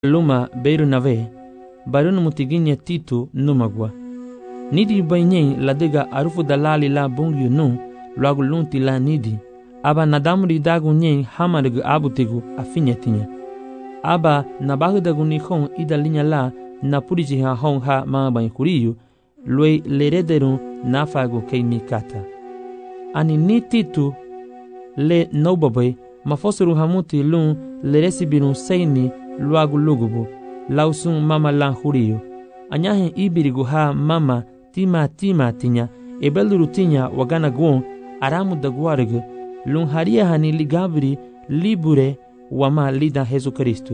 luma beiru nave barunu mutiginya titu numagwa nidi bainyen ladega arufu dalali la bongyu nu lagu lunti la nidi aba nadamri dagu nyen hamargu abutigu afinyetinya aba nabahudagu ni khon idalinya la napuriji ha hon ha ma ban kuriyu loi lerederu nafagu keimikata ani ni titu le nobabai mafosuru hamuti lun leresibirun seini luagu lugubu lausun mama lan huriyu anyahin ibirigu ha mama tima tinya ebeluru tinya wagana guon aramu daguaregu lun haria hani ligabri libure wama lida Jesu Kristu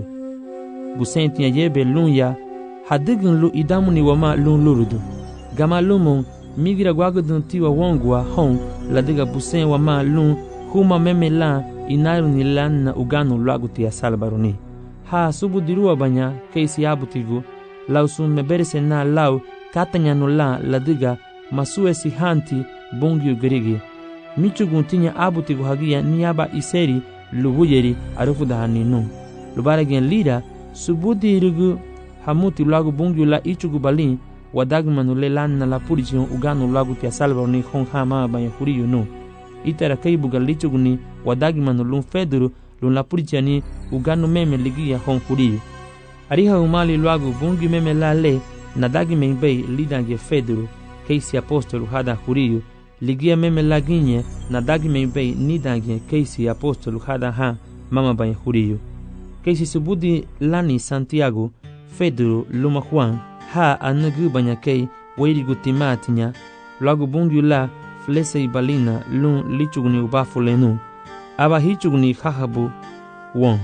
gusen tinya yebe lun ya hadigun lu idamuni wama lun lurudu gama lumun migira guagudun tiwa wongwa hon ladiga busen wama lun huma meme la inaru ni lan na uganu luaguti ya salbaruni ha subu dirua banya keisi abutigu lausun meberese na lau katanya no la ladiga masue si hanti bongyu gerigi michugun tinya abutigu hagia niaba iseri lubuyeri arufu dahaninu lubaragen lira subu dirigu hamuti lagu bongyu la ichugu balin wadagmanu le lan na la purichi uganu luaguti ya salbaruni hon hama banya huriyu nu itara kaibuga lichuguni wadagmanu lun feduru lun la purichani uganu meme ligia hon huriyu ariha umali luagu bungi meme la le nadagi membei lidange feduru keisi apostolu hada huriyu ligia meme la ginye nadagi membei nidange keisi apostolu hada ha mama banya huriyu keisi subudi lani Santiago feduru luma Juan ha anagu banya kei weirigu timatinya luagu bungi la flese balina lun lichuguni ubafulenu aba hichuguni hahabu won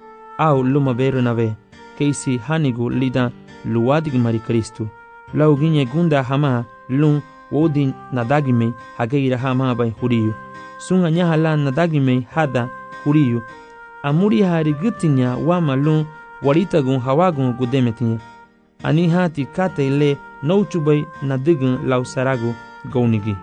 au luma beru nave keisi hanigu lida luwadig mari Kristu lauginye gunda hama lun wodin nadagime hageira hama bai huriyu sunga nyahala nadagime hada huriyu amuri hari gutinya wama lun waritagun hawagun gudemetinya ani hati kate le nouchubai nadigun lausaragu gaunigi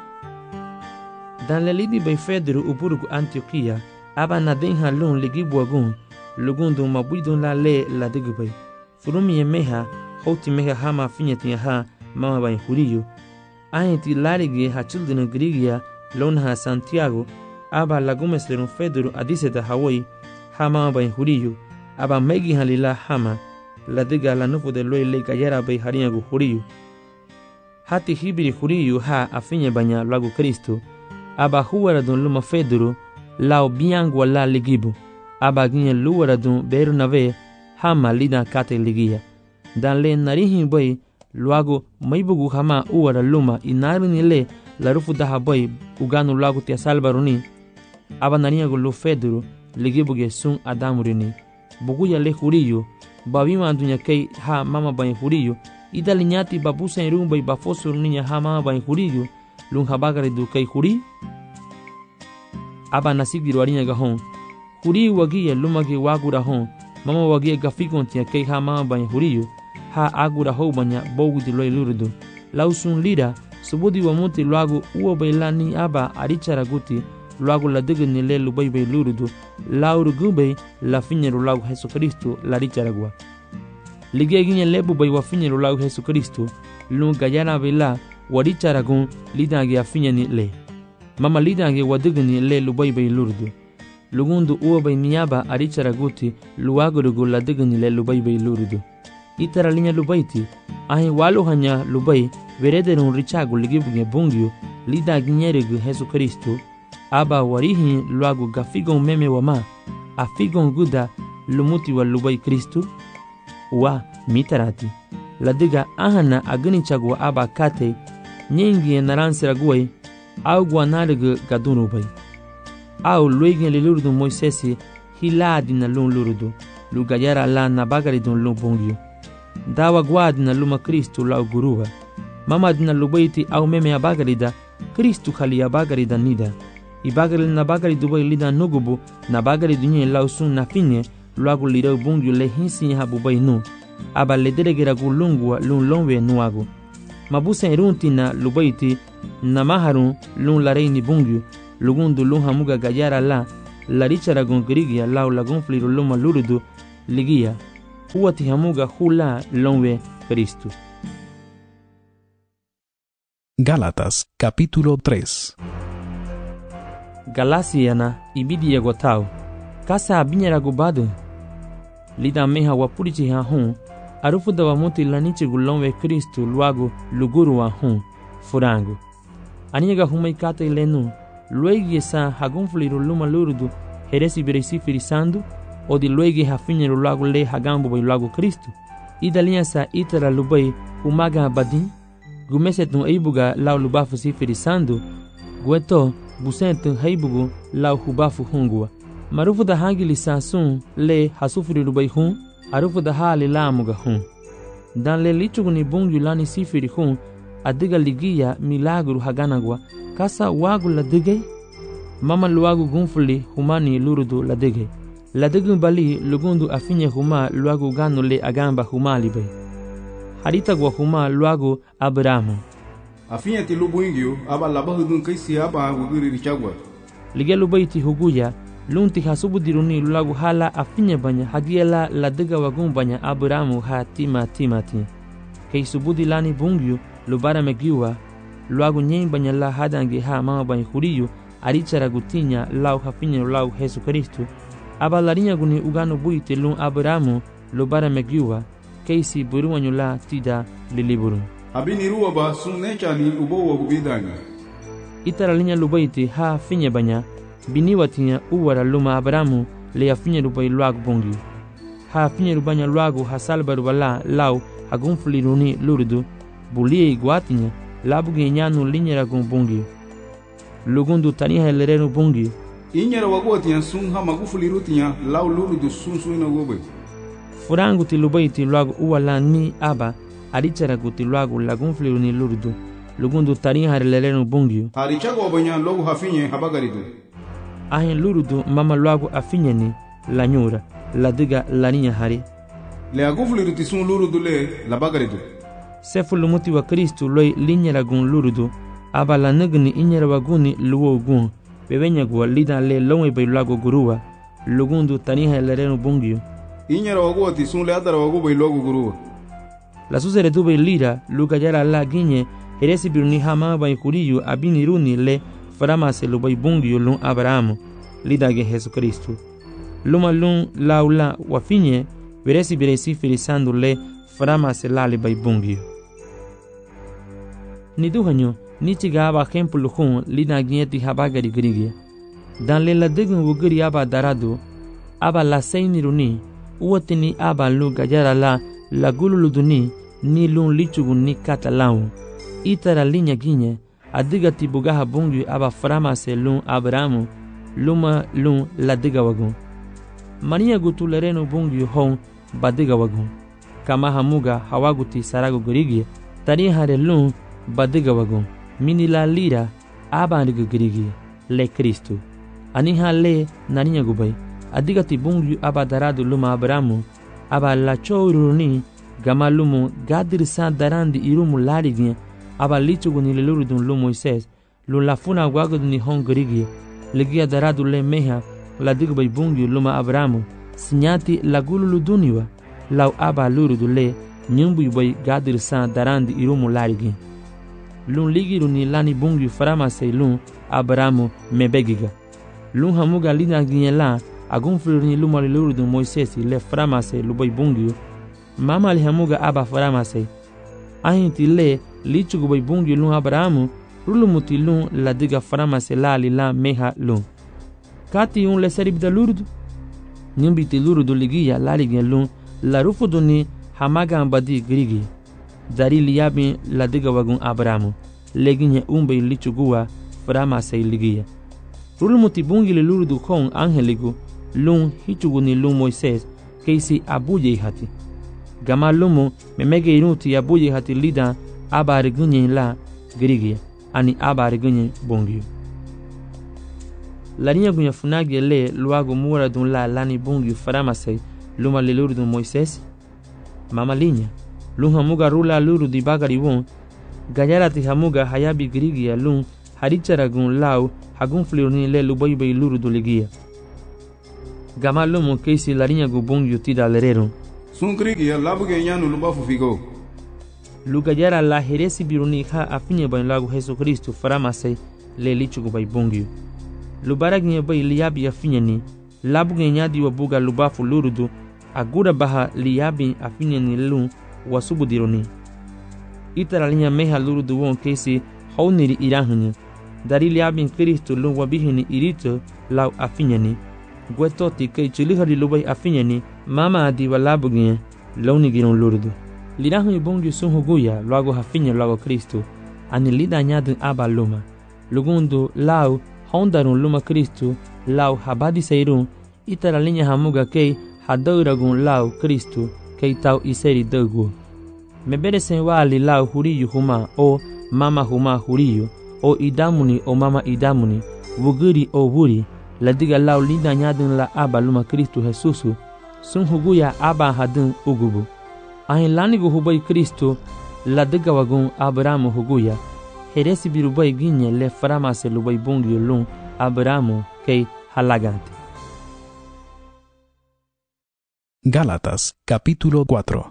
dan lelidi bai fedru uburugu Antioquia aba nadenha lun ligibuagun lugundu mabudun la le la digubay furumi meha hoti meha hama finyati ha mama bai huriyu ayeti larigi ha children grigia lon ha Santiago aba lagumes lerun fedru adiseta Hawaii ha mama bai huriyu aba megi halila hama la diga la nufu de loy le gayara bai hariyagu huriyu hati hibiri huriyu ha afinya banya lagu Kristo aba huwaradun luma fedru lao biangu la ligibu aba ginye luwaradun beru nave hama lida kate ligia dan le narihin boy luago maibugu hama uwara luma inarini le la rufu daha boy uganu luago tia salbaruni aba nariyagu lu fedru ligibuge sun adamurini buguya le huriyu babima dunya kei ha mama bai huriyu ida linyati babusa irumbai bafosur ninya ha mama bai huriyu lun habagare du kei huri aba nasigiru arinya gahon huri wagie lumage wagura hon mama wagie gafikon tia kei ha mama bai huriyu ha agura ho banya bogu di loy lurudu lausun lira subudi wa muti luagu uo bailani aba arichara guti luagu la digni le lubai bai lurudu lauru gumbai la finyeru lagu Jesu Kristu la richaragua lige ginye lebu bai wa finyeru lagu Jesu Kristu lun gayana vela waricharagun lidange afinyani le mama lidange wadigni le lubai bai lurudu lugundu uo bai miyaba aricharaguti luagurugu la digni le lubai bai lurudu itara linya lubaiti ahi walu hanya lubai verederun richagu ligibuge bungyu lidange nyerigu Jesu Kristu aba warihi luagu gafigon meme wama afigon guda lumuti wa lubai Kristu wa mitarati ladiga ahana agni chagwa aba kate nyingi naransira guai au guanarigu gadunu bai au luigin lilurudu Moisesi hiladi na lun lurudu lugayara la nabagari dun lun bongyu dawa guadi na luma Kristu lau guruba mama dina lubaiti au meme abagarida Kristu khali abagarida nida ibagari na bagari dubai lida nugubu na bagari dunye lausun na finye luagu lirau bungyu le hinsi habu bai nu aba le deregera gu lungua lun longwe nuagu mabusa irunti na lubaiti na maharun lun lareini bungyu lugundu lun hamuga gayara la richara gun grigia lau lagun fliru luma lurudu ligia uwati hamuga hula lonwe Cristo. Gálatas, capítulo 3. Galasiana ibidi yagotao. Kasa abinyara gubado. Lida meha wapurichi ha hun. Arufu da wamuti lanichi gulonwe Cristo luago luguru wa hun. Furango. Aniga humai kata ilenu. Luegi sa hagunfuliru luma lurudu. Heresi beresi firisando. O di luegi hafinyeru luago le hagambo bai luago Cristo. Ida linha sa itara lubai humaga abadin. Gumesetun aibuga lau lubafu si firisando. Gueto busentun haibugu lau hubafu hungua. Marufu da hangili sasun le hasufiri lubai hun. Arufu da hali lamuga hun. Dan le lichuguni bungu lani sifiri hun. Adiga ligia milagru haganagwa. Kasa wagu la digay. Mama luagu gunfuli humani lurudu la digay. La digun bali lugundu afinye huma luagu ganu le agamba huma libay. Harita gwa huma luagu Abrahamu. Afinye ti lubu ingyo aba labahudun kaisi aba wugiri richagwa. Lige lubaiti huguya lunti hasubu diruni luagu hala afinye banya hagiela la diga wagun banya Abrahamu ha timati. Kei subudi lani bungyu lubara megiwa luagu nyen banya la hadangi ha mama banya huriyu arichara gutinya lau hafinye lau Yesu Kristo. Aba larinya guni ugano buite lun Abrahamu lubara megiwa keisi buruwanyu la tida liliburu. Abini ruwa ba sun nechani ubo wa gubidani. Itara linya lubaiti ha finye banya biniwatinya uwara luma Abrahamu le afinye lubai luagu bungi. Ha finye lubanya luagu hasalba rubala lau hagunfuliruni lurudu bulie iguatinya labugi nyanu linyera gun bungi. Lugundu taniha lerenu bungi. Inyera wagotinya sun ha magufulirutinya lau lurudu sun suina gobe. Furangu ti lubaiti luagu uwala ni aba arichara guti luagu lagunfuliruni lurudu. Lugundu taniha lerenu bungi. Harichago wabanya logu hafinye habagaridu. Ahin lurudu mama luagu afinye ni la nyura la diga la ninya hari. Le agufuliruti sun lurudu le la bagaridu. Sefu lumuti wa Kristu loi linyera gun lurudu. Aba la nagni inyera waguni luo gun. Bebenya gwa lida le lonwe bai luagu gurua. Lugundu taniha lerenu bungi. Inyera wagoti sun le adara wagu bai luagu gurua. La susere tu bai lira luka yara la ginye. Heresi biruni hama bai kuriyu abini runi le faramase lu bai bungi lun Abrahamu. Lida ge Yesu Kristu. Luma lun laula wafinye. Veresi biresi firisando le faramase lali bai bungi. Niduhanyo nichiga aba hempulu hun lida ginyeti habagari grigia. Dan le la digun wugiri aba darado. Aba la seini runi. Uwatini aba lu gajara la gululuduni ni lun lichugun ni katalau. Itara linya ginye. Adiga tibugaha bungi aba faramase lun Abrahamu. Luma lun la diga wagun. Mania gutu lerenu bungi hon badiga wagun. Kama hamuga hawaguti sarago gurigia. Tari hare lun badiga wagun. Mini la lira aba andiga gurigia. Le Kristo. Aniha le naninya gubai. Adiga ti bungi aba daradu luma Abrahamu. Aba la chouruni gama lumu gadir sa darandi irumu larignya. Aba lichugu ni lelurudun lu Moises. Lu lafuna wagudu ni hon gurigia. Legia daradu le meha. La digbai bungi luma Abrahamu. Sinyati la gululuduniwa. Lau aba lurudu le nyumbu yubai gadir sa darandi irumu larignya. Lun ligiru ni lani bungi faramase lun Abrahamu mebegiga. Lun hamuga lina ginyela agunfuru ni luma lurudu Moisesi le faramase lubai bungi. Mama li hamuga aba faramase. Ahinti le lichugu bai bungi lun Abrahamu. Rulumuti lun la diga faramase lali la meha lun. Kati un le seribda lurudu. Nyumbiti lurudu ligia larignya lun la rufudu ni hamaga ambadi grigi. Dari liyabi la diga wagun Abrahamu. Leginye umbe lichugua faramase ligia. Rulumuti bungi le lurudu kon angeligu. Lun hichugu ni lun Moises. Keisi abuye hati. Gama lumu memege inuti abuye hati lida aba regunye la grigia. Ani aba regunye bungi. Laniya gunya funagi le luagu mura dun la lani bungi faramase luma le lurudu Moises. Mama linya. Lun hamuga rula luru di bagari won. Gayarati hamuga hayabi grigia lun haricharagun lau hagun fliruni le lubaybai luru do ligia. Gama lumu keisi larinya gu bungi utida lerero. Sunkrigi ya labu ke nyanu lubafu figo. Lugayara la heresi biruni ha afinye ban lagu Jesucristo faramase le lichugo bai bongio. Lubaragnya bai liabi afinye ni labu ke nyadi wa buga lubafu lurudu agura baha liabi afinye ni lun wasubu dironi. Itara linya meha lurudu won kesi hauniri irahnya. Dari liabi Kristo lun wabihini irito lau afinye ni. Guetoti kei chilihari lubai afinye ni mama adi wa labu ke launi giron lurudu. Lirahu bongio sun huguya luago hafinye luago Kristo ani lida nyadu aba luma lugundu lau hondarun luma Kristo lau habadi seirun itara linya hamuga kei hadauragun lau Kristo kei tau iseri dogu mebere sen wali lau huriyu huma o mama huma huriyu o idamuni o mama idamuni wuguri o wuri ladiga lau lida nyadun la aba luma Kristo Jesusu sun huguya aba hadun ugubu ahin lanigu hubai Kristo ladiga wagun Abrahamu huguya heresi birubai ginye le faramase lubai bongio lun Abrahamu kei halagante. Gálatas capítulo 4.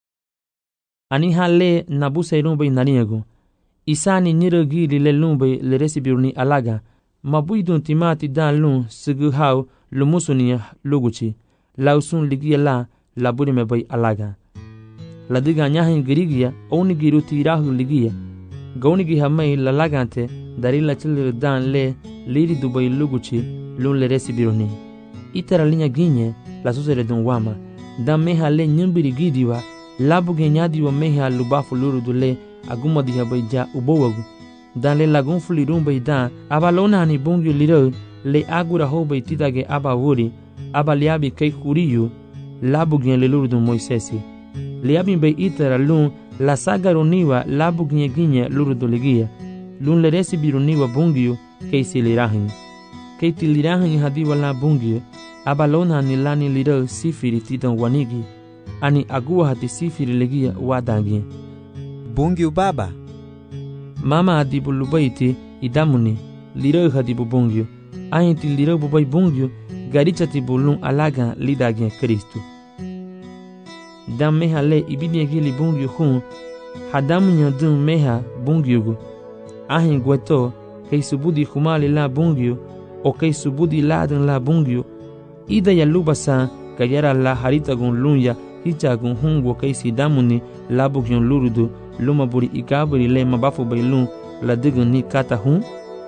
Ani hale nabuse rumbai naniego isani nirogiri le lumbai le resibiruni alaga mabuidun timati dan lun sigu hau lumusunia luguchi lausun ligia la laburi mebai alaga ladiga nyahin girigia oni giruti rahu ligia gauni gi hamai lalagante darila chile dan le liri dubai luguchi lun le resibiruni itara linya ginye la susere dun wama dan meha le nyumbiri gidiwa labu genyadi wa meha lubafu lurudu le aguma di habai ja ubowagu dan le lagun fulirun bai dan abalona ni bongyo liro le agura ho bai titage aba wuri aba liabi kai huriyu labu gen le lurudu Moisesi liabi bai itara lun la sagaroniwa labu ginye lurudu ligia lun le resibiruniwa bongyo kei silirahin kei tilirahin hadiwa la bongyo abalona ni lani liro sifiri titan wanigi ani agua hati sifiri legia wadangi bongyo baba mama adibu lubaiti idamuni liro hadibu bongyo ayinti liro bubai bongyo garichati bulun alaga lidage Kristo dam meha le ibini gili bongyo hun hadamu nyadun meha bongyo gu ahin gweto kei subudi humali la bongyo o kei subudi ladan la bongyo ida ya lubasa kayara la harita gun lunya hicha gun hungo kei sidamuni labu gyon lurudu luma buri ikaburi le mabafu bailun la digun ni kata hun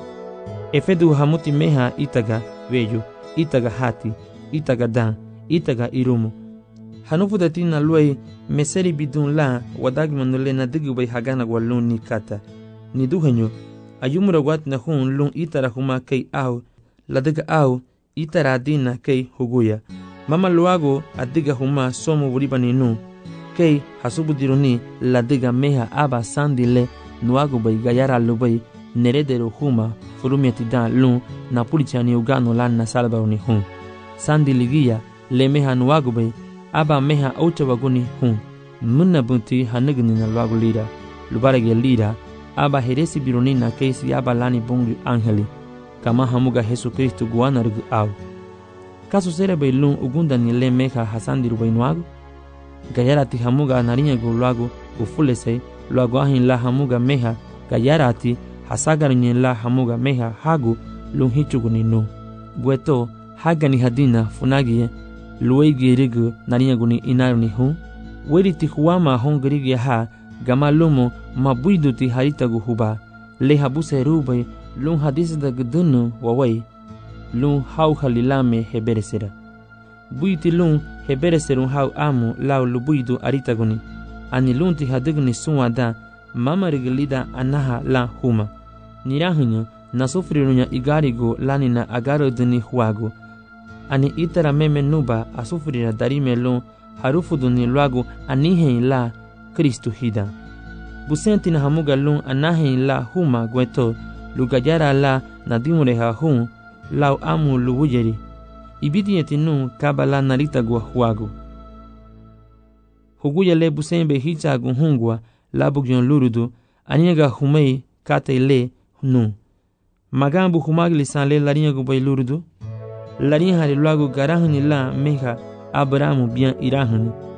efedu hamuti meha itaga veyo itaga hati itaga dan itaga irumu hanufu datina luai meseri bidun la wadagi manule na digu bai hagana gwalun ni kata ni duhenyo ayumura wat na hun lun itara huma kei au la diga au itara dina kei huguya mama luago adiga huma somo buribani nu kei hasubudiruni la diga meha aba sandile nuago bai gayara lubai neredero huma furumiati dan lun na pulichani ugano lan na salbaruni hun sandiligia le meha nuago bai aba meha aucha waguni hun munna bunti hanigni na luago lira lubarage lira aba heresi biruni na keisi aba lani bongi angeli kama hamuga Jesucristo guana rugu au kaso sere bai lun ugunda ni le meha hasandiru bai nuago gayarati hamuga narinya gu luago ufulese luago ahin la hamuga meha gayarati hasagarinye la hamuga meha hagu lun hichugu ni nu gueto hagani hadina funagie luegi rigu narinya gu ni inaru ni hun weriti huama hongirigi ha gama lumo mabuiduti haritagu huba le habuse rubai lun hadisi da gudunu wawai lun hau halilame heberesera buiti lun hebereserun hau amu lau lubuidu aritaguni ani lunti hadigni suwada mama rigilida anaha la huma nirahunya nasufrirunya igarigo lanina agaro dini huago ani itara meme nuba asufrira darime lun harufuduni luago anihen la Kristo hida busenti na hamuga lun anahen la huma gweto lugayara la nadimure ha hun lau amu lubujeri ibidi etinu kabala narita gwa huago huguya le busembe hicha gun hungwa labugyon lurudu aniga humei kate le nu magambu humagli sanle larinya gu bay lurudu larinya hali luago garahuni la meha Abrahamu bien irahuni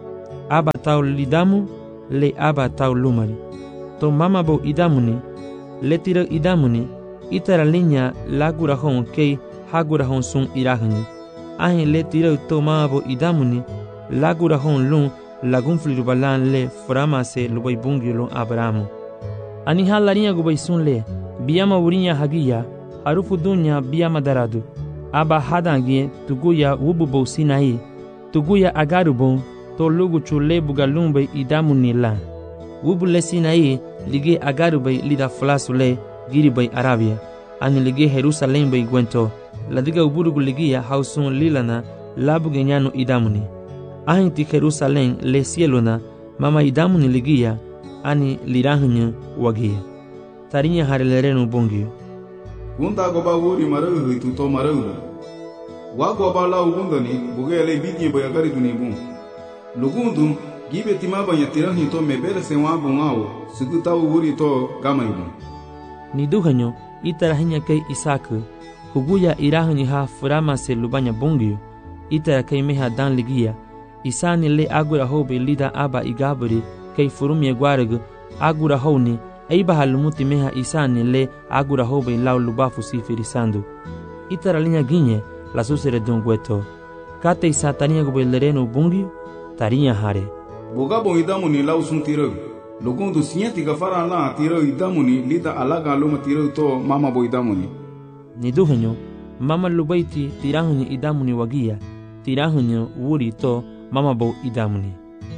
aba tau lidamu le aba tau lumari. To mama bo idamuni le tira idamuni itara linya lagurahon kei hagurahon sun irahani. Ahin le tira to mama bo idamuni lagurahon lun lagun flirubalan le framase lubai bungi lun Abrahamu. Ani halarinha gubai sun le biama urinha hagia harufu dunya biama daradu. Aba hadangie tuguya wububo Sinai tuguya agarubon to lugu chule bugalumbe idamuni la. Wubule Sinai lige agarubay lida flasule giribay Arabia. Ani lige Jerusalem bay gwento ladiga uburugu ligia hausun lilana labu genyano idamuni. Ahinti Jerusalem le cielona mama idamuni ligia ani lirahnya wagia. Tarinya harelerenu bongio. Gunda goba wuri marahu itu to marahu. Wa goba la ugundani bugele bidye bayagari dunibu. Lugundu gibe timaba ya tirahi to mebere se wa bungao suguta wuri to gamaibu. Niduhanyo itarahinya kay Isaku huguya irahnya ha furama se lubanya bongio itara kay meha dan ligia isani le agura hobe lida aba igaburi kay furumye gwarag agura honi aiba halumuti meha isani le agura hobe lau lubafu sifirisando itara linya ginye la susere dongweto kate isatania gobelereno bongio tarinya hare boga bo idamuni lau sun tiro lugundu sinyati gafara la tiro idamuni lida alaga luma tiro to mama bo idamuni. Niduhanyo mama lubaiti tirahunyo idamuni wagia tirahunyo wuri to mama bo idamuni.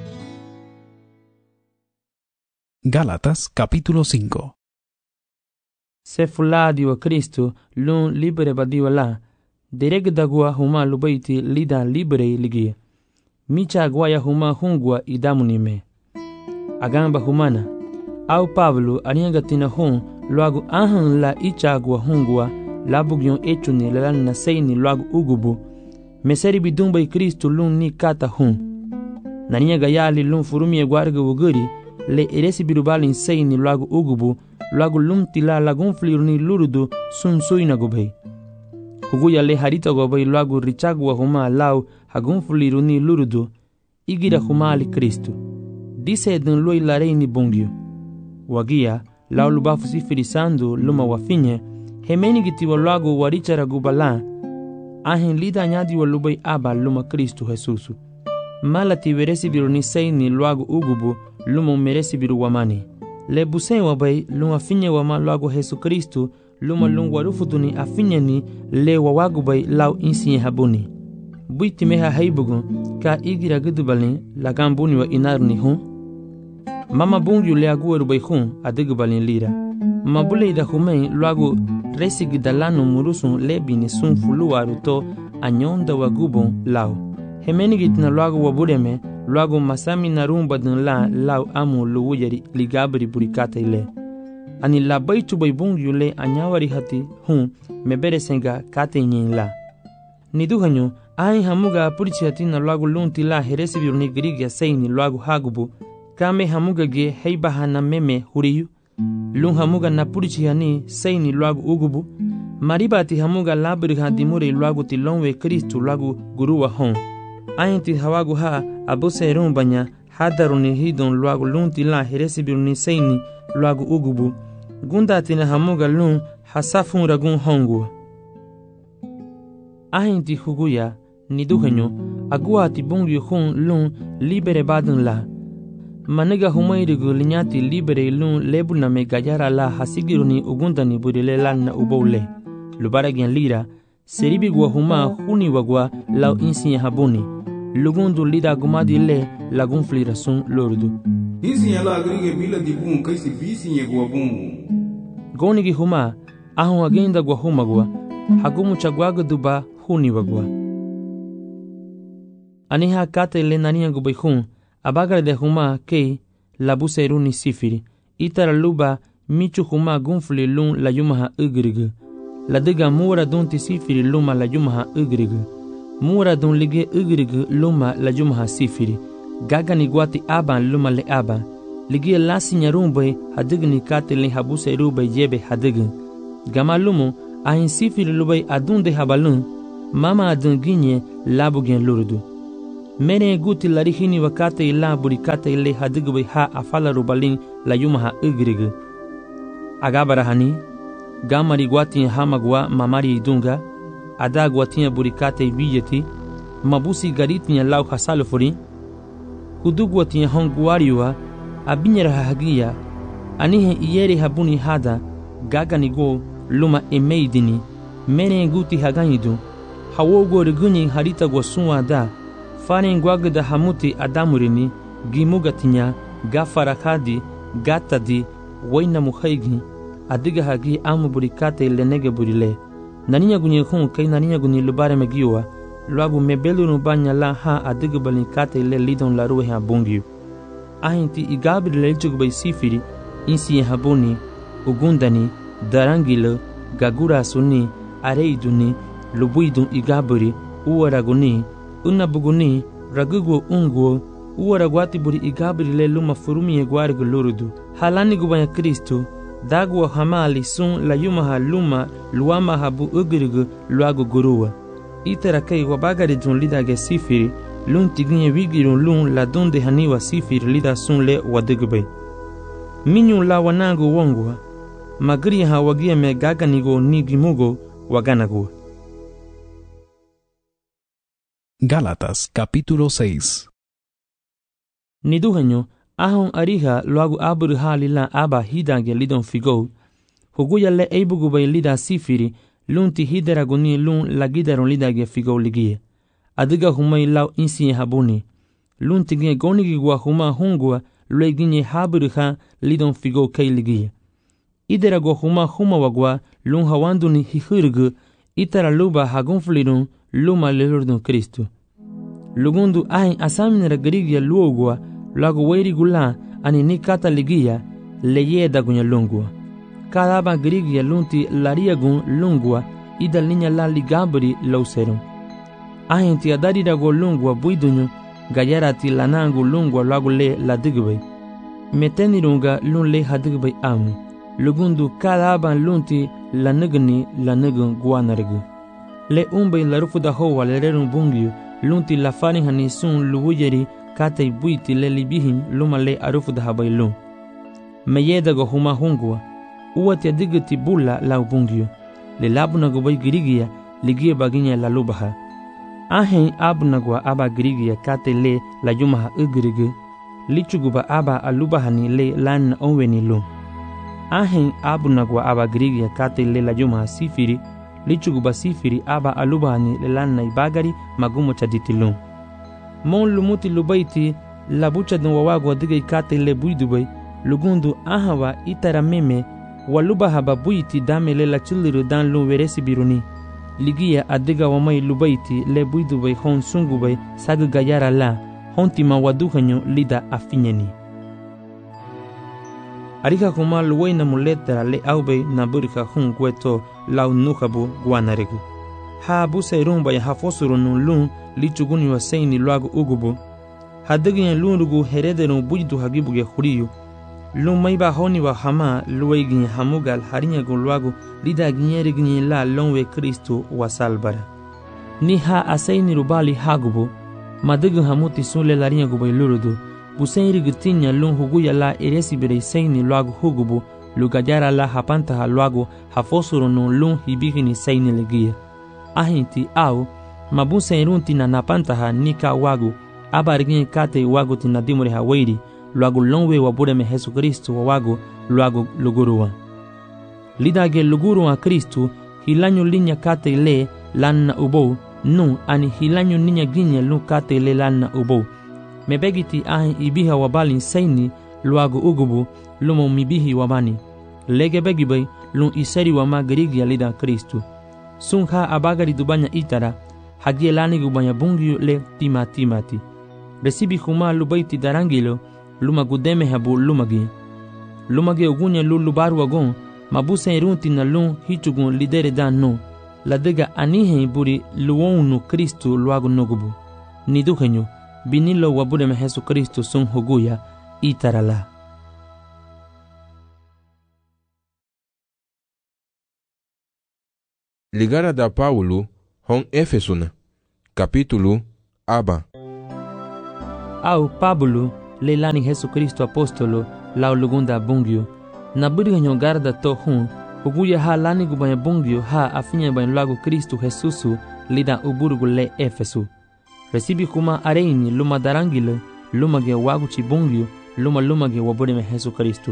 Gálatas capítulo 5. Se fuladi wa Kristo lun libere badiwa la dereg dagua huma lubaiti lida libere ligia micha guaya huma hungwa idamuni me agamba humana au Pablo anianga tina hon luagu ahan la ichagua hungwa labugyon echuni lalana seini luagu ugubu meseri bidumba Kristo lun ni kata hun naniya gayali lun furumie gwarga wuguri le eresi birubalin seini luagu ugubu luagu lum tila lagun fliruni lurudu sun suina gubhei huguya le harita gobei luagu richagua huma lau hagun fliruni lurudu igira huma ali Kristo dise dun loi lareini bongio wagia lau lubafu sifirisando luma wafinye hemeni gitiwa luagu warichara gubala ahen lida nyadi wa lubai aba luma Kristo Jesusu mala tiveresi biruni seini luagu ugubu luma meresi biru wamani le busen wabai luma finye wama luagu Jesu Kristo luma lung warufutuni afinyeni le wawagu bai lau insinye habuni buiti meha haibugun ka igira gudubalin lagambuni wa inaruni hun mama bungu le agueru bai hun adigubalin lira mabule ida humen luagu resigi dalano murusun lebini sun fuluaru to anyonda wagubon lau hemenigit na luagu wabureme luagu masami narumba dun la lau amu luwuyari ligabri burikata ile ani labai tubai bungu le anyawari hati hun mebere senga kate nyin la niduhanyo ai hamuga purichati na luagu lunti la heresi biruni grigia seini luagu hagubu kame hamuga ge heibahana meme huriyu lun hamuga na purichihani seini luagu ugubu maribati hamuga labri hadimure luagu tilonwe Kristo luagu guruwa hon ainti hawagu ha abuse rumbanya hadaruni hidon luagu lunti la heresi biruni seini luagu ugubu gundati na hamuga lun hasafun ragun hongu ainti huguya niduhenyo aguati bungyu hun lun libere badun la maniga humairigu linyati libere lun lebuna me gayara la hasigiruni ugundani burile lanna ubole lubaragian lira seribi gwa huma huni wagwa lau insinya habuni lugundu lida gumadi le lagun flira sun lordu insinya la agrige bila dibun kaisi bisinya gwa bungu gonigi huma ahun agenda gwa huma gwa hagumu chagwaga duba huni wagwa aniha kate le nania gubai hun abagar de huma kei labuseruni sifiri itara luba michu huma gunfli lun la yumaha ugrigu la diga mura dunti sifiri luma la yumaha ugrigu mura dun lige ugrigu luma la yumaha sifiri gagani guati aban luma le aban lige lasi nyarumbe hadigni kate le habuserube yebe hadigin gama lumu ahin sifiri lubai adunde habalun mama adun ginye labugen lurudu Mene guti larihini wakate ila burikate ile hadigbe ha afala rubalin la yumaha igrigu. Agabarahani, gamari guatin hamagwa mamari idunga, ada guatin burikate vijeti, mabusi garitin lau hasalufuri, huduguatin honguariwa, abinyera hagia, anihe iyeri habuni hada, gaganigo luma emeidini, mene guti haganidu, hawogo riguni harita guasunwa da, faren guagda hamuti adamurini, gimugatinya, gafarakadi, gatadi, waina muhaigi, adiga hagi amu burikate lenege burile. Naninya gunye hun kay naninya gunye lubare megiwa, luagu mebelu nubanya la ha adiga balinkate le lidon la ruhe abungiu. Ahinti igabri leljugubay sifiri, insi habuni, ugundani, darangilo, gagura suni, areiduni, lubuidun igabri, uwaraguni, unabuguni, ragugo unguo, uwaragwati buri igabri le luma furumi egwarigu lurudu. Halani gubaya Kristo, dagwa hamali sun la yumaha luma luama habu ugrigu luagu gurua. Itera kay wabagari jun lidage sifiri, lun tiginye wigirun lun la donde haniwa sifiri lida sun le wadigubay. Minyu la wanangu wongwa, magri ha wagia me gaganigo nigimugo waganago. Gálatas capítulo 6. Niduhanyo, ahon ariha luagu abur halila aba hidange lidon figo, huguya le eibugubay lida sifiri, lunti hideraguni lun lagidaron lidage figo ligie. Adiga humay lau insi habuni. Lunti ginye gonigigwa huma hungwa lue ginye haburiha lidon figo kay ligie. Iderago huma wagwa lun hawanduni hihurgu itara luba hagunflirun luma lelurdun Kristo. Lugundu ahin asaminera garigia luogwa lagu weiri gula ani nikata ligia leye dagunya lungwa. Kadaba garigia lunti lariagun lungwa idal ninya la ligabri lauserum. Ahin ti adari dago lungwa buidunyo gayarati lanangu lungwa lagu le la digbe. Metenirunga lun le hadigbe amu. Lugundu kadaba lunti la nugun guanargu. Le umbe la rufuda hoa le rerun bungiu lunti la farin hani sun luwujeri kate buiti le libihin luma le arufuda habailun. Meyedago huma hungwa uwati adigiti bula la bungiu le labunago bay girigia ligie baginya la lubaha. Ahen abunagwa aba girigia kate le la yumaha ugrigu lichuguba aba alubahani le lan onweni lun. Ahen abunagwa aba girigia kate le la yumaha sifiri lichuguba sifiri aba alubahani le lan ibagari magumo chaditilun. Mon lumuti lubaiti la bucha dun wawagwa digay kate le buidubay lugundu ahawa itara meme walubaha babuiti dame le la chuliru dan lun weresi biruni. Ligia adiga wamay lubaiti le buidubay hon sungubay sagu gayara la hontima waduhanyo lida afinyeni. Arika kuma luway na muletera le aube na burika hun gueto lau nuhabu guanaregu. Ha busa rumba ya hafosurun lun lichuguni wa seini luagu ugubu. Hadigin lunrugu herederun bujidu hagibuge huriyu. Lun maiba honi wa hama luwaygin hamugal harinyagun luagu lida ginyerigin la lonwe Kristo wa salbara. Ni ha aseini rubali hagubu. Madigin hamuti sunle larinyagu bay lurudu. Busenri gitinya lun huguya la eresi birei seini luagu hugubu. Lugajara la hapantaha luagu hafosurun lun hibigini seini legia. Ahinti au mabuse irunti na napantaha nika wagu abarigin kate wagu tinadimure hawairi luagu lonwe wabureme Jesu Kristo wa wagu luagu luguruwa. Lidage luguruwa Kristo hilanyu linya kate le lanna ubou nu ani hilanyu ninya ginya lu kate le lanna ubou. Mebegiti ahin ibiha wabalin seini luagu ugubu lumo mibihi wabani. Lege begibay lun iseri wama gerigia lida Kristo. Sunha abagari dubanya itara hagie lani gubanya bungiu le timati. Resibi huma lubaiti darangilo luma gudeme habu lumage ugunya lubaru wagon mabuse irunti na lun hichugun lidere dan no ladega anihe buri luonu Kristo luagu nogubu. Niduhenyo binilo wabudeme Jesu Kristo sun huguya itarala. Ligara da Paulo hon Efesuna capítulo aba. au Pablo le lani Jesu Kristo apostolo lau lugunda bungyo na buriga nyogarda to hun uguya ha lani gubanya bungyo ha afinya ban lago Kristo Jesusu lida uburgu le Efesu recibi kuma areini luma darangile luma ge wagu chi bungyo luma ge wabure me Jesu Kristo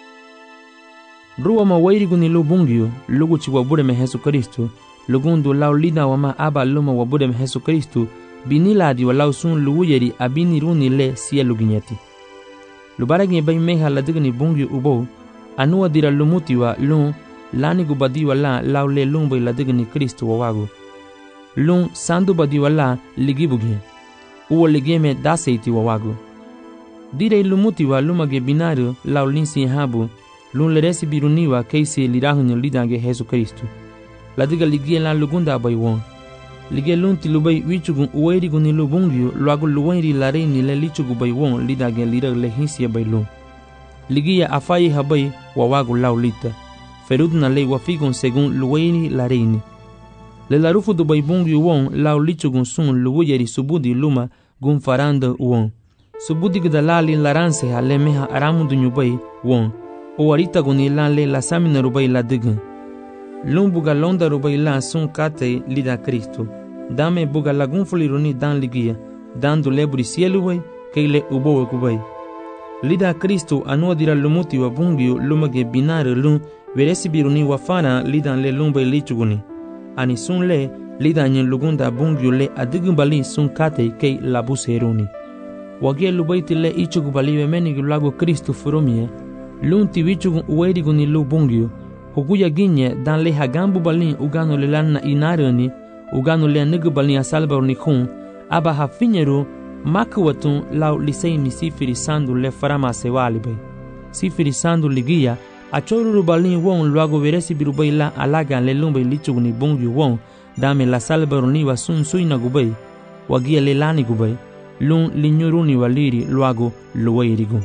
ruwa ma wairigu ni lu bungyo lugu chi wabure me Jesu Kristo lugundu lau lida wama aba luma wabure me Jesu Kristo biniladi walau sun luuyeri abini runi le sielu ginyeti lubaragi bay meha ladigni bungyo ubo anuwa dira lumutiwa lun lani gubadiwa la lau le lumbo ladigni Kristo wawagu lun sandu badiwa la ligibugi uwa ligeme daseiti wawagu dire lumutiwa lumage binaru lau linsi habu lun leresi biruniwa keisi lirahunyo lidange Jesu Kristo ladiga ligie la lugunda bay won lige lunti lubai wichugun uwairi guni lubungyo luagu luwairi lare ni le lichugu bay won lidage lira le hinsia bay lun ligia afai habai wawagu lau lita ferudna le wafigun segun luwairi lareini le larufu du bay bungyo won lau lichugun sun luwayeri subudi luma gun faranda won subudi gdalali laranse ha le meha aramundu nyubay won uwarita guni lan le la samina rubai la digun lun buga londa rubai la sun kate lida Kristo dame buga lagun fuliruni dan ligia dando leburi cielo way keile ubo kubai lida Kristo anua dira lumuti wa bungio lumage binare lun veresi biruni wafana lidan le lumbai lichuguni ani sun le lida nyen lugunda bungio le adigumbali sun kate kei labuseruni wagie lubaiti le ichugubali wemeni lago Kristo furumie lun tiwichugun uweriguni lu bungio huguya ginye dan le hagambu balin ugano le lanna inarani ugano le nugu balin asalbaruni khun aba hafinyeru makwatun lau liseini sifiri sandu le farama sewali bay sifiri sandu ligia achoruru balin won luago veresi birubay la alaga le lumbay lichuguni bungyu won dame la salbaruni wa sun suina gubay wagia le lani gubay lun linyuruni waliri luago luwairigun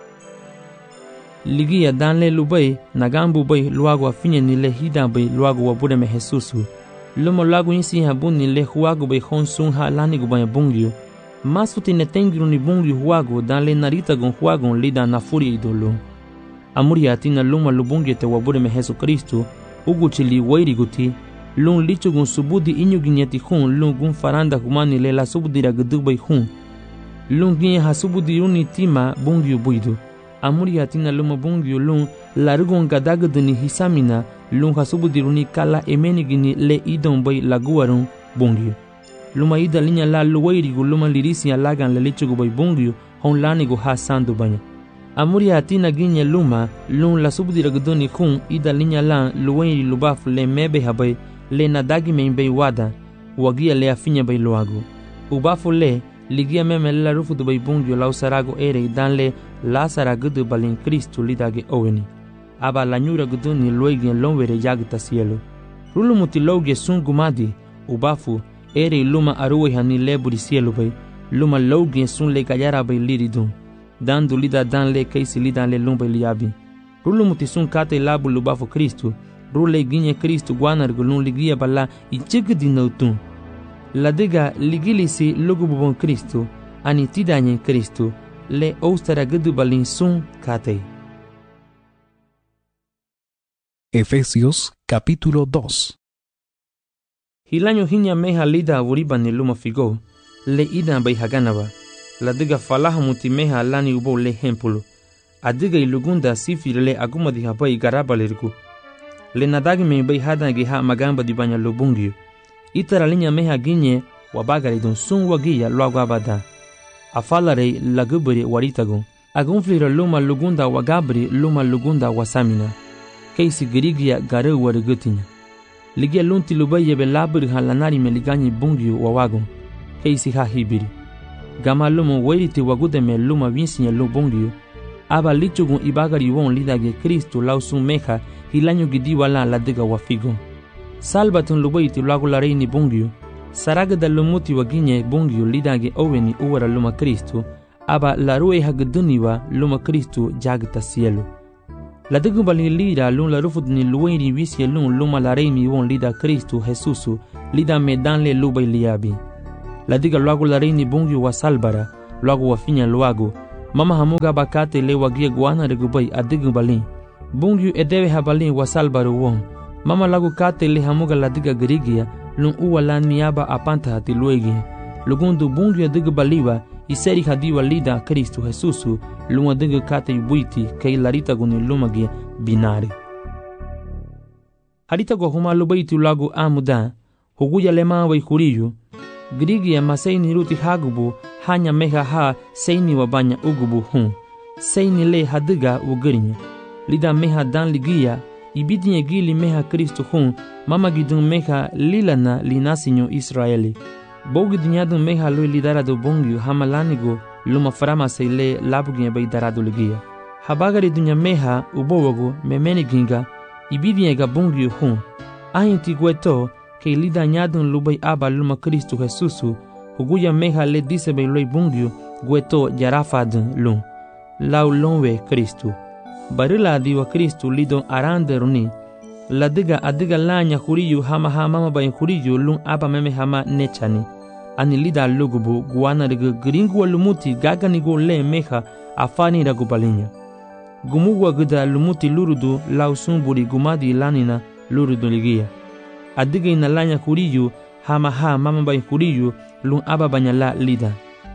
ligia danle lubay nagambu bay luago afinye ni le hida bay luago wabude me Jesusu lumo luago insi habuni le huago bay honsun ha lani gubay bungyo masuti ne tengiru ni bungyo huago danle narita gon huago lida na furi idolo amuri atina luma lubungyo te wabude me Jesu Kristo uguchili wairi guti lun lichu gon subudi inyu ginyati hun lun gun faranda humani le la subudi ragdu bay hun lun ginye ha subudi uni tima bungyo buidu amuri atina luma bungyo lun larugon gadagduni hisamina lun hasubudiruni kala emenigini le idon bay laguarun bungyo luma ida linya la luwairigu luma lirisi alagan le lichugo bay bungyo hon lanigo ha sandu banya amuri atina ginye luma lun la subudiragduni kun ida linya la luwairi lubaf le mebe habay le nadagi membay wada wagia le afinya bay luago ubafu le ligia meme la rufu du bay bungyo lau sarago ere danle la saragudu balin Kristo lidage oweni aba la nyura guduni loigien lonwere yagta cielo rulu mutiloge sun gumadi ubafu ere luma aruwe hani leburi cielo bay luma logien sun le gayara bay liridun dandu lida danle keisi lidan le lumba liabi rulu muti sun kate labu lubafu Kristo rule ginye Kristo guanar gulun ligia bala ichigdi nautun la diga ligilisi lugububon Kristo ani tidanyen Kristo le ostara gudu balin sun kate. Efesios capítulo 2. Hilanyo hinya meha lida uriba ni luma figo le ida bay haganaba la diga falaha muti meha lani ubo le hempulu adiga ilugunda sifir le aguma di habai garaba lirgu le nadagi me bay hadangi ha magamba di banya lubungyo itara linya meha ginye wabagari don sun wagia luago abada afalare lagubri waritagun agunflira luma lugunda wagabri luma lugunda wasamina keisi girigia garu warugutinya ligia lunti lubaye be labri halanari meligani bungyo wawagun keisi ha hibiri gama luma weriti wagude me luma vinsinya lubungyo aba lichugun ibagari won lidage Kristo lausun meha hilanyo gidiwa la diga wafigun salbatun lubaiti luago la reini bungyo saraga da lumuti waginye bungyo lidage oweni uwara luma Kristo aba la rue hagduniwa luma Kristo jagta cielo la digu bali lira lun la rufud ni luweni wisye lun luma la reini won lida Kristo Jesusu lida medan le lubai liabi la diga luago la reini bungyo wa salbara luago wafinya luago. Mama hamuga bakate le wagia guana regubai adigu balin. Bungyu edewe habalin wasalbaru won. Mama lagu kate le hamuga ladiga gerigia lun uwa lan miaba apanta hati luegia. Lugundu bungyu adigu baliwa iseri hadiwa lida Kristu Jesusu lun adigu kate yubuiti kei larita guni lumagia binari. Harita go huma lubaiti lagu amuda huguya lema wa ikuriyu. Gerigia maseini ruti hagubu hanya meha ha seini wabanya ugubu hun. Seini le hadiga ugerinya. Lida meha dan ligia ibidinye gili meha Kristu hun mama gidun meha lilana linasinyo Israeli. Bogi dinyadun meha lui lidarado bongyu hamalanigo luma farama seile labuginye bay darado ligia. Habagari dunya meha ubowago memeni ginga ibidinye ga bongyu hun. Ahinti gueto ke lida nyadun lubay aba luma Kristu Jesusu huguya meha le disebe lui bongyu gueto jarafadun lun. Lau lonwe Kristu. Barila diwa Kristu lidon aranderuni. Ladiga adiga lanya huriyu hama mama bayin huriyu lun aba meme hama nechani. Ani lida lugubu guana riga gringu lumuti gaganigo le meha afani ragu balinya. Gumugwa gida lumuti lurudu lau sumburi gumadi lanina lurudu ligia. Adiga ina lanya huriyu hama mama bayin huriyu lun aba banyala lida.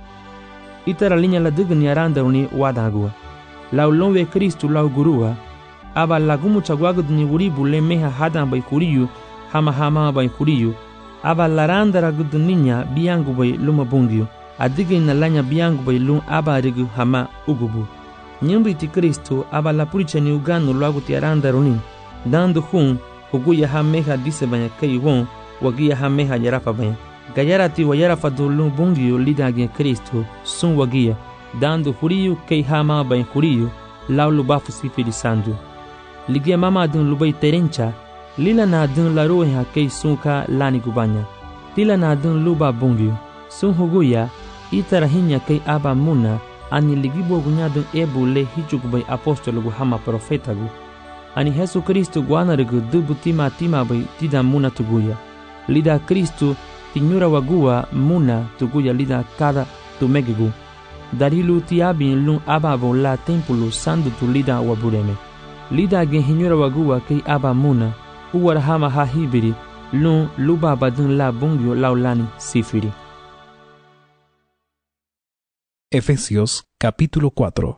Itara linya ladiga ni aranderuni wadagua. Lau lonwe Kristu lau gurua, aba lagumu chagwagu duni uribu le meha hadan bay kuriyu, hama bay kuriyu, aba larandara guduninya biangu bay luma bungyu, adige inalanya biangu bay lum aba rigu hama ugubu. Nyumbi ti Kristu aba la puricha ni uganu lagu ti arandaruni, dandu hun, huguya ha meha dise banya kei won, wagia ha meha yarafa banya. Gayarati wa yarafa do lum bungyu lidage Kristu, sun wagia. Dando huriyu kei hama bain huriyu lau lubafu sifiri sandu. Ligia mama dun lubai terencha, lila na dun laruhe ha kei sunka lani gubanya. Tila na dun luba bungyu. Sun huguya, itarahinya kei aba muna, ani ligibo gunya dun ebu le hichukubai apostolo gu hama profeta gu. Ani Jesu Kristu guana rigu dubu tima bai tida muna tuguya. Lida Kristu tinyura wagua muna tuguya lida kada tumegigu. Darilu tiabin lun ababo la tempulu sandu tu lida wabureme. Lida gen hinyura wagua kei aba muna, uwar hama ha hibiri, lun luba badun la bungyo laulani sifiri. Efesios capítulo 4.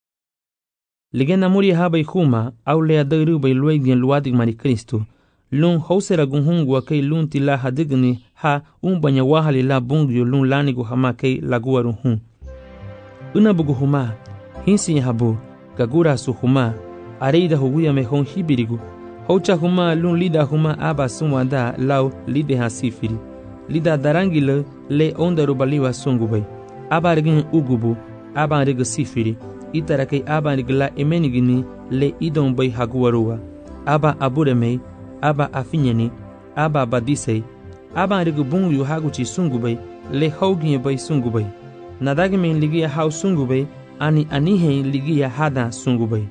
Ligena muri haba huma, au lea dairu bai luegien luadig mari Kristu, lun hausera gunhungwa kei lun tila hadigni ha umbanya wahali la bungyo lun lanigu hama kei laguarun hun. Unabugu huma, hinsi habu, gagura su huma, areida huguya mehon hibirigu. Hocha huma lun lida huma aba sumwanda lau lide ha sifiri. Lida darangile le onda rubaliwa sungubai. Aba rigin ugubu, aba riga sifiri. Itarakei aba rigla emenigini le idon bai haguarua. Aba aburemei, aba afinyani, aba badisei. Aba riga bungu haguchi sungubai, le hauginye bai sungubai. Nadagimen ligia hau sungubai, ani anihen ligia hada sungubai.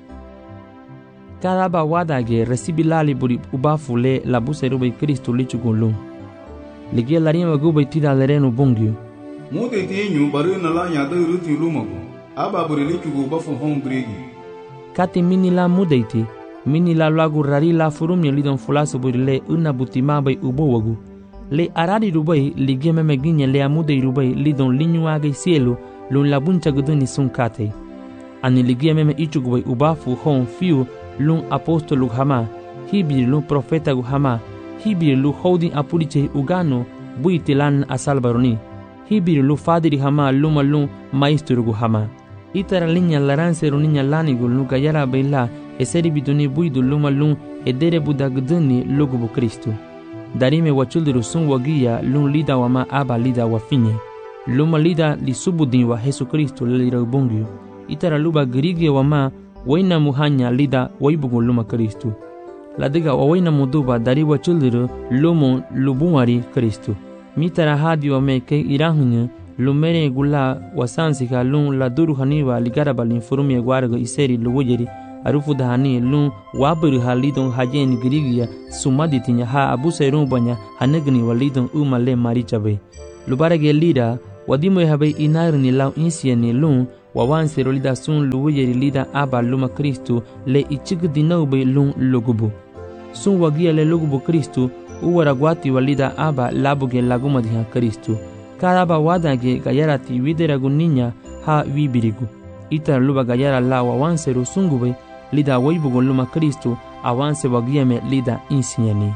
Cada ba wadage resibilali buri ubafu le labuse rubai Kristu lichugulum. Ligia larima gubai tida lerenu bungyu. Mute tienyu baru nala nyada uruti lumago. Aba buri lichugu ubafu hong bregi. Kati mini la mudeiti, mini la lagu rari la furumnya lidon fulasu buri le unabutima bai ubowagu. Le arari rubai ligia memeginya le amudei rubai lidon linyuage cielo lun labuncha guduni sunkate. Ani ligia meme ichugubai ubafu hon fiu lun apostolu hama, hibir lun profeta gu hama, hibir lu holding apuriche ugano buitilan asalbaroni, hibir lu fadiri hama luma lun maestro gu hama. Itara linya laranse runinya lanigu lu gayara baila eseri biduni buidu luma lun edere budaguduni lugubu Kristu. Darime wachuldiru sun wagia lun lida wama aba lida wafinye. Luma lida li subudin wa Jesu Kristu lira ubungyu. Itara luba grigie wama waina muhanya lida waibugu luma Kristu. Ladiga waina muduba dari wachuldiru lumu lubumari Kristu. Mitara hadi wame ke irahunya lumere gula wasansika lun laduru haniwa ligaraba linfurumye guarga iseri luwujeri. Arufu dahani lun waburu halidon hajen grigia sumaditinya ha abuse rumbanya hanegni walidon umale marichabe. Lubarage lida wadimo habe inar ni lau insia ni lun wawansero lida sun luweyeri lida aba luma Kristu le ichig dinawbe lun lugubu sun wagia le lugubu Kristu uwaragwati walida aba labuge lagumadiha Kristu karaba wadage gayarati wideragu ninya ha wibirigu ita luba gayara la wawansero sungube lida waibugo luma Kristu awanse wagiame lida insiani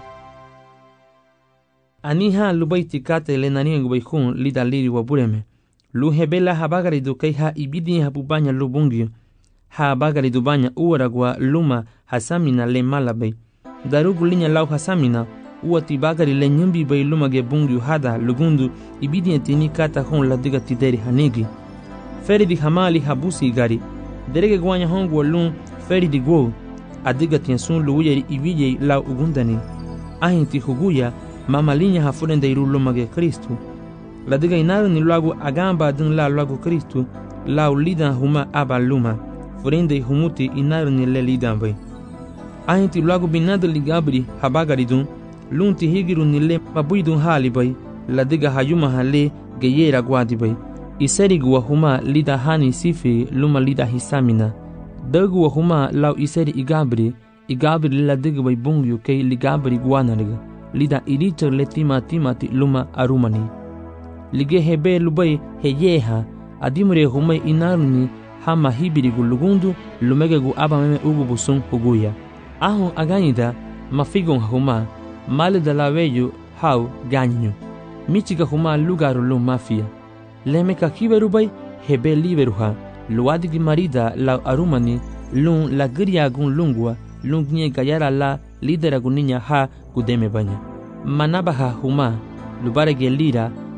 aniha lubaiti kate le naningu baikun lida liri wabureme lu hebela habagari du kai ha ibidi habubanya lubungio ha bagari du banya uwaragwa luma hasamina le malabai darugu linya lau hasamina uati bagari le nyumbi bai luma ge bungio hada lugundu ibidi entini kata hon la diga tideri hanigi feri di hamali habusi gari derege gwanya hongu lun feri di go adiga tiensun luuyeri ibije lau ugundani ahinti huguya mama linya hafurende iru luma ge Kristu la diga inaru ni lagu agamba dun la lagu Kristu lau lidan huma aba luma furende humuti inaru ni le lidan bai ahinti lagu binadu ligabri habagari dun lunti higiru ni le mabuidun hali bai la diga hayuma hale geyera gwadi bai iserigu wa huma lida hani sifi luma lida hisamina dagu wa huma lau iseri igabri la diga bai bungyu kei ligabri guanariga lida irichar le timati luma arumani lige hebe lubai heyeha adimure humai inaruni hama hibirigu lugundu lumegegu abameme ugubusun huguya ahun aganida mafigon huma malida laweyu hau ganyu michiga huma lugaru lum mafia lemeka kiberubai hebe liberuha luadigi marida la arumani lun la giriagun lungwa lungnye gayara la lideragu ninya ha gudeme banya manabaha huma lubarege lira